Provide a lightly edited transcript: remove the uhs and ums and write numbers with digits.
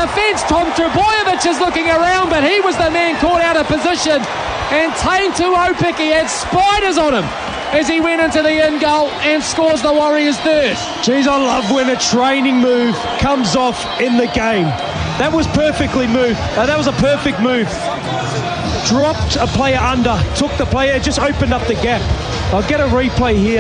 defence. Tom Trbojevic is looking around, but he was the man caught out of position. And Taine Tuopiki had spiders on him as he went into the in goal and scores the Warriors' third. Geez, I love when a training move comes off in the game. That was perfectly moved. That was a perfect move. Dropped a player under, took the player, just opened up the gap. I'll get a replay here.